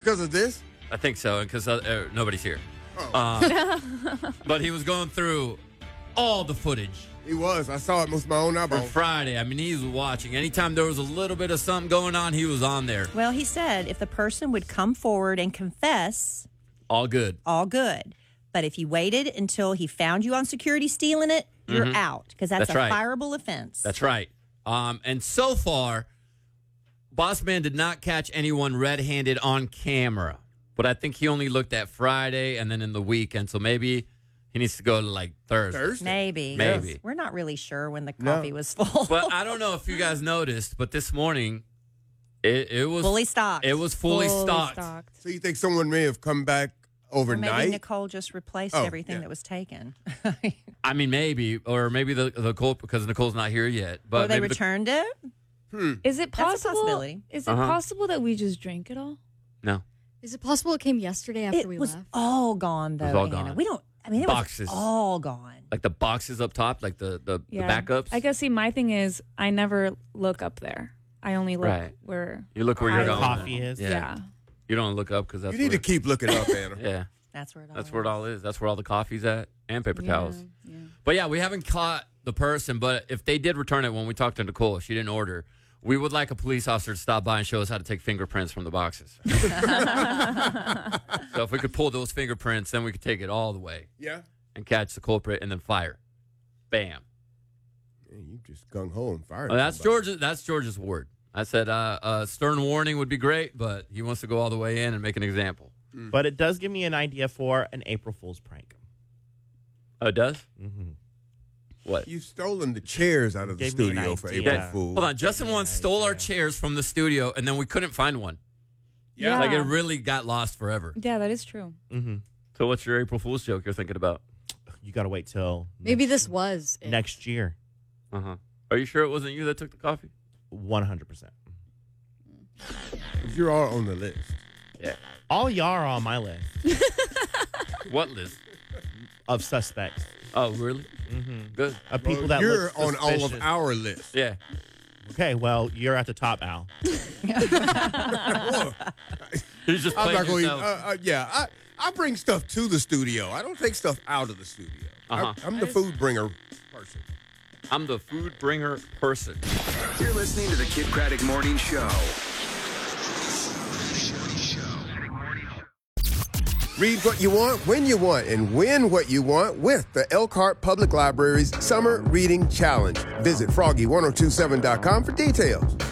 because of this? I think so, because nobody's here. But he was going through all the footage He was. I saw it with my own for eyeball. Friday. I mean, he was watching. Anytime there was a little bit of something going on, he was on there. Well, he said if the person would come forward and confess, All good. all good. But if you waited until he found you on security stealing it, you're out because that's That's a right. fireable offense. That's right. And so far, Boss Man did not catch anyone red-handed on camera. But I think he only looked at Friday and then in the weekend. So maybe he needs to go to like Thursday. Maybe. Maybe. We're not really sure when the coffee was full. But I don't know if you guys noticed, but this morning it was fully stocked. It was fully stocked. So you think someone may have come back Or overnight? maybe Nicole just replaced Oh, everything yeah. that was taken. I mean, maybe, or maybe the culprit because Nicole's not here yet. But Or they maybe returned it. Is it That's a possible? possibility. Is it possible that we just drank it all? No. Is it possible it came yesterday after It we was left? all gone, though, was all Anna. gone. We don't, I mean, it Boxes. was all gone. Like the boxes up top, like the backups. I guess, see, my thing is I never look up there. I only look Right. where You look where you're I going. Coffee is. Yeah. You don't look up because that's You need where, to keep looking up, Anna. Yeah. That's where it all That's where it all is. That's where all the coffee's at and paper towels. Yeah. But yeah, we haven't caught the person. But if they did return it when we talked to Nicole, if she didn't order, we would like a police officer to stop by and show us how to take fingerprints from the boxes. So if we could pull those fingerprints, then we could take it all the way Yeah? and catch the culprit and then fire. Bam. Man, you just gung-ho and fired Well, that's somebody. George's word. I said a stern warning would be great, but he wants to go all the way in and make an example. But it does give me an idea for an April Fool's prank. Oh, it does? Mm-hmm. What? You've stolen the chairs out of the Gave me an studio for idea. April Fool. Hold on. Justin once stole our chairs from the studio, and then we couldn't find one. Yeah. Like, it really got lost forever. Yeah, that is true. Mm-hmm. So what's your April Fool's joke you're thinking about? You got to wait till Maybe this was it. next year. Uh-huh. Are you sure it wasn't you that took the coffee? 100%. You're all on the list. Yeah. All y'all are on my list What list? of suspects. Oh, really? Mm-hmm. Good. Of people Well, that you're look on all of suspicious. our list. Yeah. Okay, well, you're at the top, Al. He's just I'm playing not going yourself. to. I bring stuff to the studio. I don't take stuff out of the studio. Uh-huh. I'm the food bringer person. I'm the food bringer person. You're listening to the Kid Craddock Morning Show. Read what you want, when you want, and win what you want with the Elkhart Public Library's Summer Reading Challenge. Visit froggy1027.com for details.